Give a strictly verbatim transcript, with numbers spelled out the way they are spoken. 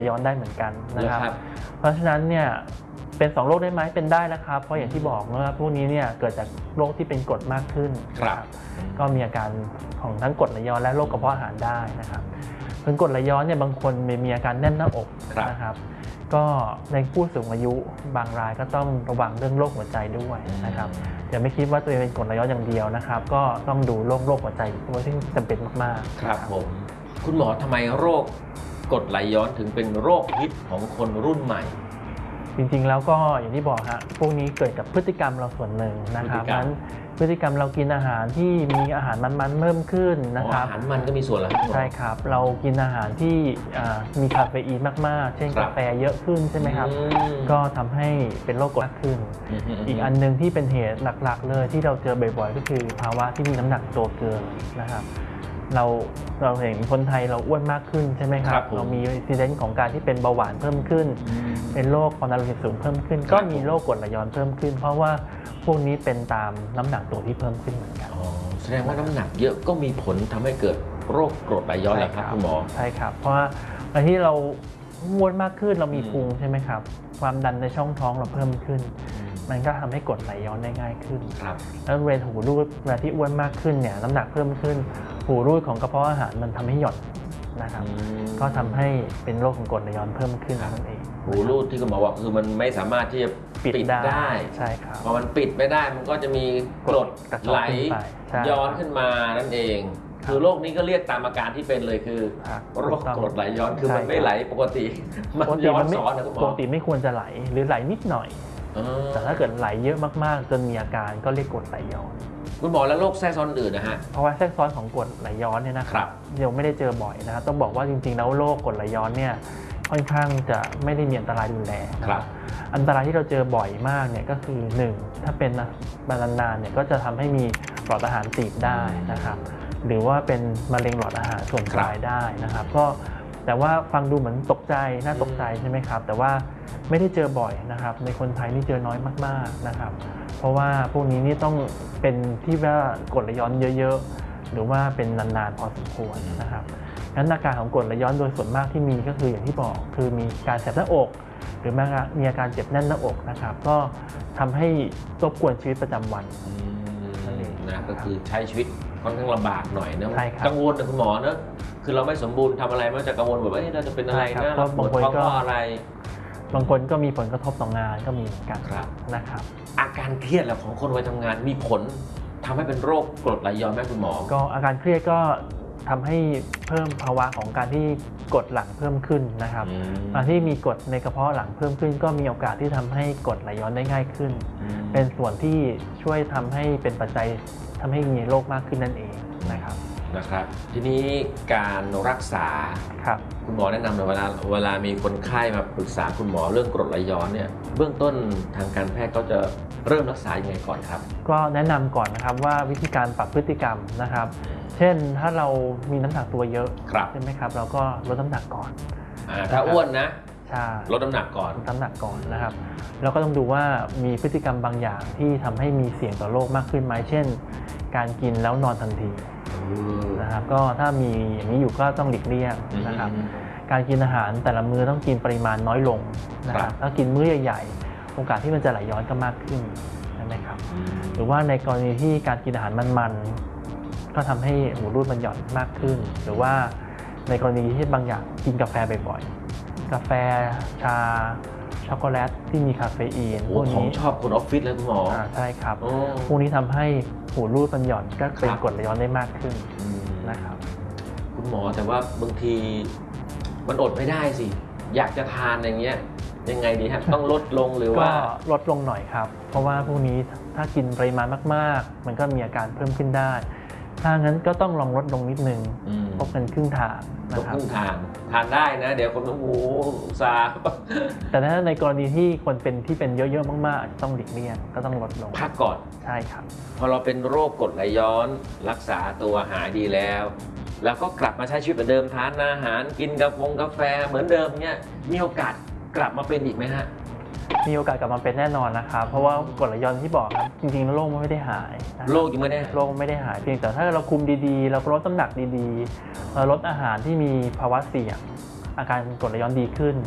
ย้อนได้เหมือนกันนะครับเพราะฉะนั้นเนี่ยเป็นสองโรคได้ไหมเป็นได้นะครับเพราะอย่างที่บอกว่าพวกนี้เนี่ยเกิดจากโรคที่เป็นกรดมากขึ้นครับก็มีอาการของทั้งกรดไหลย้อนและโรคกระเพาะอาหารได้นะครับเป็นกรดไหลย้อนเนี่ยบางคนมีอาการแน่นหน้าอกนะครับก็ในผู้สูงอายุบางรายก็ต้องระวังเรื่องโรคหัวใจด้วยนะครับอย่าไม่คิดว่าตัวเองเป็นกรดไหลย้อนอย่างเดียวนะครับก็ต้องดูโรคโรคหัวใจด้วยที่จำเป็นมากๆครับผมคุณหมอทำไมโรคกรดไหลย้อนถึงเป็นโรคฮิตของคนรุ่นใหม่จริงๆแล้วก็อย่างที่บอกฮะพวกนี้เกิดกับพฤติกรรมเราส่วนหนึ่งนะครับนั้นพฤติกรรมเรากินอาหารที่มีอาหารมันๆเพิ่มขึ้นนะครับอาหารมันก็มีส่วนแล้วใช่ครับเรากินอาหารที่มีคาเฟอีนมากๆเช่นกาแฟเยอะขึ้นใช่ไหมครับก็ทำให้เป็นโรคกรดมากขึ้นอีกอันนึงที่เป็นเหตุหลักๆเลยที่เราเจอบ่อยๆก็คือภาวะที่มีน้ำหนักตัวเกินนะครับเราเราเห็นคนไทยเราอ้วนมากขึ้นใช่ไหมครับเรามีอินซิเดนต์ของการที่เป็นเบาหวานเพิ่มขึ้นเป็นโรคความดันโลหิตสูงเพิ่มขึ้นก็มีโรคกรดไหลย้อนเพิ่มขึ้นเพราะว่าพวกนี้เป็นตามน้ำหนักตัวที่เพิ่มขึ้นเหมือนกันแสดงว่าน้ำหนักเยอะก็มีผลทำให้เกิดโรคกรดไหลย้อนแหละครับคุณหมอใช่ครับเพราะว่าในที่เราอ้วนมากขึ้นเรามีพุงใช่ไหมครับความดันในช่องท้องเราเพิ่มขึ้นมันก็ทำให้กรดไหลย้อนได้ง่ายขึ้นแล้วเวลาหูรูดเวลาที่อ้วนมากขึ้นเนี่ยน้ำหนักเพิ่มขึ้นหูรูดของกระเพาะอาหารมันทำให้หย่อนนะครับก็ทำให้เป็นโรคของกรดไหลย้อนเพิ่มขึ้นนั่นเองหูรูดที่คุณหมอบอกคือมันไม่สามารถที่จะปิดได้ใช่ครับพอมันปิดไม่ได้มันก็จะมีกรดไหลย้อนขึ้นมานั่นเองคือโรคนี้ก็เรียกตามอาการที่เป็นเลยคือโรคกรดไหลย้อนคือมันไม่ไหลปกติมันย้อนซ้อนนะคุณหมอปกติไม่ควรจะไหลหรือไหลนิดหน่อยแต่ถ้าเกิดไหลเยอะมากๆจนมีอาการก็เรียกกรดไหลย้อนคุณหมอแล้วโรคแทรกซ้อนอื่นนะฮะเพราะว่าแทรกซ้อนของกรดไหลย้อนเนี่ยนะครับยังไม่ได้เจอบ่อยนะครับต้องบอกว่าจริงๆแล้วโรคกรดไหลย้อนเนี่ยค่อนข้างจะไม่ได้มีอันตรายรุนแรงครับอันตรายที่เราเจอบ่อยมากเนี่ยก็คือหนึ่งถ้าเป็นนานๆเนี่ยก็จะทำให้มีหลอดอาหารตีบได้นะครับหรือว่าเป็นมะเร็งหลอดอาหารส่วนปลายได้นะครับก็แต่ว่าฟังดูเหมือนตกใจน่าตกใจใช่ไหมครับแต่ว่าไม่ได้เจอบ่อยนะครับในคนไทยนี่เจอน้อยมากๆนะครับเพราะว่าพวกนี้นี่ต้องเป็นที่ว่ากรดไหลย้อนเยอะๆหรือว่าเป็นนานๆพอสมควรนะครับงั้นอาการของกรดไหลย้อนโดยส่วนมากที่มีก็คืออย่างที่บอกคือมีการแสบหน้าอกหรือมีอาการเจ็บแน่นหน้าอกนะครับก็ทำให้รบกวนชีวิตประจำวันนั่นเองนะก็คือใช้ชีวิตค่อนข้างลำบากหน่อยนะกังวลนะคุณหมอเนอะคือเราไม่สมบูรณ์ทำอะไรมันจะกังวลแบบว่าเราจะเป็นอะไรนะเราปวดท้องเพราะอะไรบางคนก็มีผลกระทบต่องานก็มีกันนะครับอาการเครียดของคนวัยทำงานมีผลทำให้เป็นโรคกรดไหลย้อนไหมคุณหมอก็อาการเครียดก็ทำให้เพิ่มภาวะของการที่กรดหลั่งเพิ่มขึ้นนะครับการที่มีกรดในกระเพาะหลั่งเพิ่มขึ้นก็มีโอกาสที่ทำให้กรดไหลย้อนได้ง่ายขึ้นเป็นส่วนที่ช่วยทำให้เป็นปัจจัยทำให้มีโรคมากขึ้นนั่นเองนะครับนะครับทีนี้การรักษาครับคุณหมอแนะนำเลยเวลาเวลามีคนไข้มาปรึกษาคุณหมอเรื่องกรดไหลย้อนเนี่ยเบื้องต้นทางการแพทย์ก็จะเริ่มรักษาอย่างไรก่อนครับก็แนะนำก่อนนะครับว่าวิธีการปรับพฤติกรรมนะครับเช่นถ้าเรามีน้ำหนักตัวเยอะใช่ไหมครับเราก็ลดน้ำหนักก่อนถ้าอ้วนนะลดน้ำหนักก่อนลดน้ำหนักก่อนนะครับแล้วก็ต้องดูว่ามีพฤติกรรมบางอย่างที่ทำให้มีเสี่ยงต่อโรคมากขึ้นไหมเช่นการกินแล้วนอนทันทีนะครับก็ถ้ามีอย่างนี้อยู่ก็ต้องหลีกเลี่ยงนะครับการกินอาหารแต่ละมื้อต้องกินปริมาณน้อยลงนะครับถ้ากินมื้อใหญ่ๆโอกาสที่มันจะไหลย้อนก็มากขึ้นใช่ไหมครับหรือว่าในกรณีที่การกินอาหารมันๆก็ทำให้หูรูดมันหย่อนมากขึ้นหรือว่าในกรณีที่บางอย่างกินกาแฟบ่อยๆกาแฟชาช็อกโกแลตที่มีคาเฟอีนพวกนี้ชอบคนออฟฟิศเลยคุณหมอใช่ครับพวกนี้ทำให้หูรูดมันหย่อนก็เป็นกรดไหลย้อนได้มากขึ้นนะครับคุณหมอแต่ว่าบางทีมันอดไม่ได้สิอยากจะทานอย่างเงี้ยยังไงดีครับต้องลดลงหรือว่าลดลงหน่อยครับเพราะว่าพวกนี้ถ้ากินปริมาณมากๆมันก็มีอาการเพิ่มขึ้นได้ถ้างั้นก็ต้องลองลดลงนิดนึงพบกันครึ่งทางนะครับครึ่งทางทานได้นะเดี๋ยวคนต้องโอ้ซาแต่ถ้าในกรณีที่คนเป็นที่เป็นเยอะๆมากๆต้องหลีกเลี่ยงก็ต้องลดลงพักก่อนใช่ครับพอเราเป็นโรคกรดไหลย้อนรักษาตัวหายดีแล้วแล้วก็กลับมาใช้ชีวิตเหมือนเดิมทานอาหารกินกาแฟกาแฟเหมือนเดิมเนี่ยมีโอกาสกลับมาเป็นอีกไหมฮะมีโอกาสกลับมาเป็นแน่นอนนะครับเพราะว่ากรดไหลย้อนที่บอกครับจริงๆโรคมันไม่ได้หายโรคยังไม่ได้โรคไม่ได้หายเพียงแต่ถ้าเราคุมดีๆเราลดน้ำหนักดีๆเราลดอาหารที่มีภาวะเสี่ยงอาการกรดไหลย้อนดีขึ้น